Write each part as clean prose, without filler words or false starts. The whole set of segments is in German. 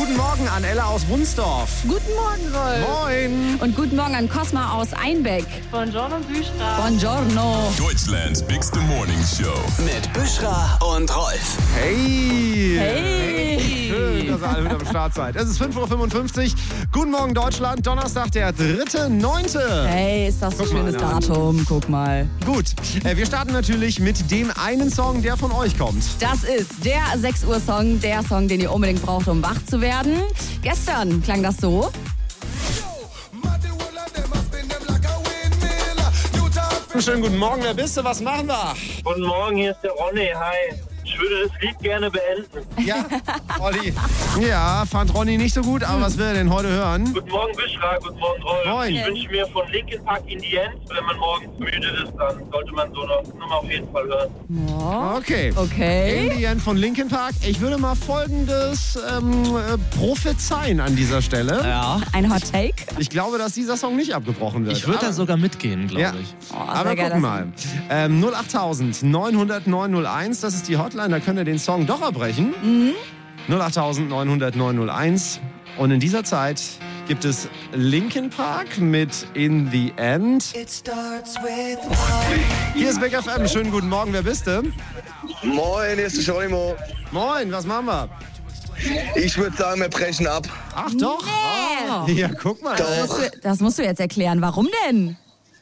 Guten Morgen an Ella aus Wunsdorf. Guten Morgen, Rolf. Moin. Und guten Morgen an Cosma aus Einbeck. Buongiorno, Büschra. Buongiorno. Deutschlands bigste Morning Show. Mit Büschra und Rolf. Hey. Hey. Schön, dass ihr alle wieder am Start seid. Es ist 5.55 Uhr. Guten Morgen, Deutschland. Donnerstag, der 3.9. Hey, ist das ein Guck mal schönes an. Datum. Guck mal. Gut, wir starten natürlich mit dem einen Song, der von euch kommt. Das ist der 6 Uhr Song, der Song, den ihr unbedingt braucht, um wach zu werden. Gestern klang das so. Schönen guten Morgen, wer bist du? Was machen wir? Guten Morgen, hier ist der Ronny. Hi. Ich würde das Lied gerne beenden. Ja, Olli. Ja, fand Ronny nicht so gut, aber was will er denn heute hören? Guten Morgen, Büschra. Guten Morgen, Rolf. Moin. Ich wünsche mir von Linkin Park In the End, wenn man morgens müde ist, dann sollte man so eine Nummer auf jeden Fall hören. Okay. Okay. In the End von Linkin Park. Ich würde mal Folgendes prophezeien an dieser Stelle. Ja, Ein Hot Take. Ich glaube, dass dieser Song nicht abgebrochen wird. ich würde da sogar mitgehen, Ja, glaube ich. aber sehr geil, gucken mal. 08000 900 901, das ist die Hotline, da könnt ihr den Song doch abbrechen. 08000 900 901. Und in dieser Zeit gibt es Linkin Park mit In the End. Hier ist Big FM, schönen guten Morgen, wer bist du? Moin, hier ist der Scholimo. Moin, was machen wir? Ich würde sagen, wir brechen ab. Ach doch. Nee. Ja, guck mal. Das musst du jetzt erklären. Warum denn?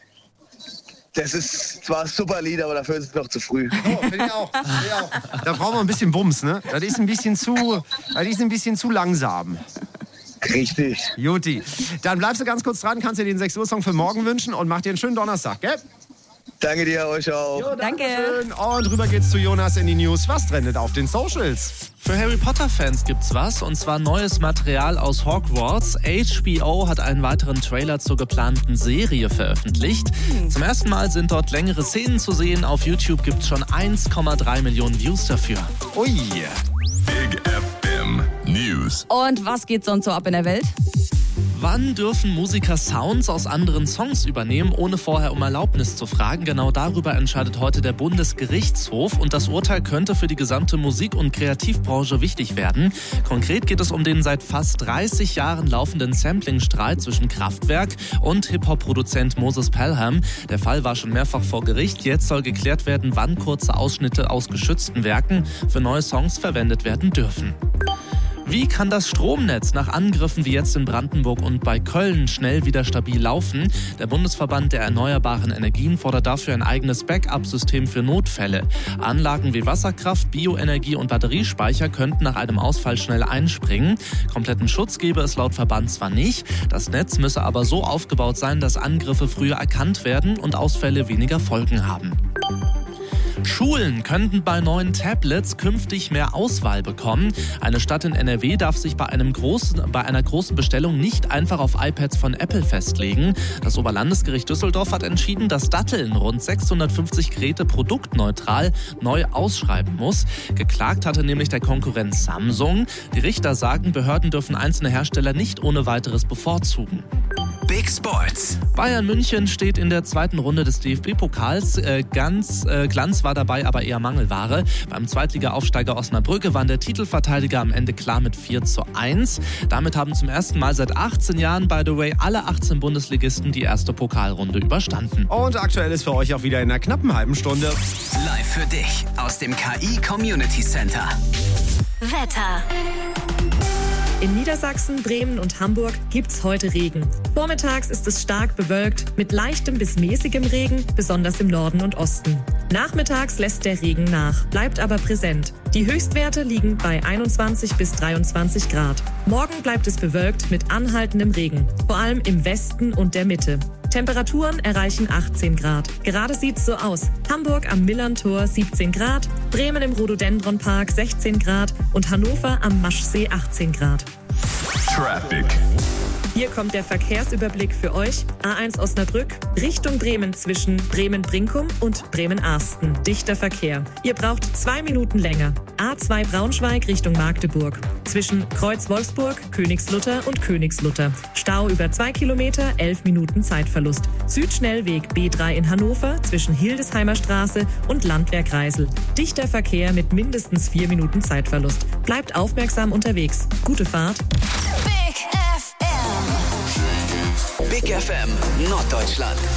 Das ist zwar ein super Lied, aber dafür ist es noch zu früh. Oh, finde ich auch. Da brauchen wir ein bisschen Bums, ne? Das ist ein bisschen zu langsam. Richtig. Juti. Dann bleibst du ganz kurz dran, kannst dir den 6 Uhr Song für morgen wünschen und mach dir einen schönen Donnerstag, gell? Danke dir, euch auch. Jo, Danke. Schön. Und rüber geht's zu Jonas in die News. Was trendet auf den Socials? Für Harry Potter-Fans gibt's was, und zwar neues Material aus Hogwarts. HBO hat einen weiteren Trailer zur geplanten Serie veröffentlicht. Zum ersten Mal sind dort längere Szenen zu sehen. Auf YouTube gibt's schon 1,3 Millionen Views dafür. Ui. Big FM News. Und was geht sonst so ab in der Welt? Wann dürfen Musiker Sounds aus anderen Songs übernehmen, ohne vorher um Erlaubnis zu fragen? Genau darüber entscheidet heute der Bundesgerichtshof, und das Urteil könnte für die gesamte Musik- und Kreativbranche wichtig werden. Konkret geht es um den seit fast 30 Jahren laufenden Sampling-Streit zwischen Kraftwerk und Hip-Hop-Produzent Moses Pelham. Der Fall war schon mehrfach vor Gericht. Jetzt soll geklärt werden, wann kurze Ausschnitte aus geschützten Werken für neue Songs verwendet werden dürfen. Wie kann das Stromnetz nach Angriffen wie jetzt in Brandenburg und bei Köln schnell wieder stabil laufen? Der Bundesverband der erneuerbaren Energien fordert dafür ein eigenes Backup-System für Notfälle. Anlagen wie Wasserkraft, Bioenergie und Batteriespeicher könnten nach einem Ausfall schnell einspringen. Kompletten Schutz gebe es laut Verband zwar nicht, das Netz müsse aber so aufgebaut sein, dass Angriffe früher erkannt werden und Ausfälle weniger Folgen haben. Schulen könnten bei neuen Tablets künftig mehr Auswahl bekommen. Eine Stadt in NRW darf sich bei einer großen Bestellung nicht einfach auf iPads von Apple festlegen. Das Oberlandesgericht Düsseldorf hat entschieden, dass Datteln rund 650 Geräte produktneutral neu ausschreiben muss. Geklagt hatte nämlich der Konkurrent Samsung. Die Richter sagen, Behörden dürfen einzelne Hersteller nicht ohne weiteres bevorzugen. Big Sports. Bayern München steht in der zweiten Runde des DFB-Pokals. Glanz war dabei aber eher Mangelware. Beim Zweitliga-Aufsteiger Osnabrück gewann der Titelverteidiger am Ende klar mit 4:1. Damit haben zum ersten Mal seit 18 Jahren, by the way, alle 18 Bundesligisten die erste Pokalrunde überstanden. Und aktuell ist für euch auch wieder in einer knappen halben Stunde. Live für dich aus dem KI Community Center. Wetter. In Niedersachsen, Bremen und Hamburg gibt's heute Regen. Vormittags ist es stark bewölkt mit leichtem bis mäßigem Regen, besonders im Norden und Osten. Nachmittags lässt der Regen nach, bleibt aber präsent. Die Höchstwerte liegen bei 21 bis 23 Grad. Morgen bleibt es bewölkt mit anhaltendem Regen, vor allem im Westen und der Mitte. Temperaturen erreichen 18 Grad. Gerade sieht's so aus. Hamburg am Millerntor 17 Grad, Bremen im Rhododendronpark 16 Grad und Hannover am Maschsee 18 Grad. Traffic. Hier kommt der Verkehrsüberblick für euch. A1 Osnabrück, Richtung Bremen zwischen Bremen-Brinkum und Bremen-Arsten. Dichter Verkehr. Ihr braucht 2 Minuten länger. A2 Braunschweig Richtung Magdeburg. Zwischen Kreuz-Wolfsburg, Königslutter und Königslutter. Stau über 2 Kilometer, 11 Minuten Zeitverlust. Südschnellweg B3 in Hannover zwischen Hildesheimer Straße und Landwehr Kreisel. Dichter Verkehr mit mindestens 4 Minuten Zeitverlust. Bleibt aufmerksam unterwegs. Gute Fahrt. Big FM Norddeutschland.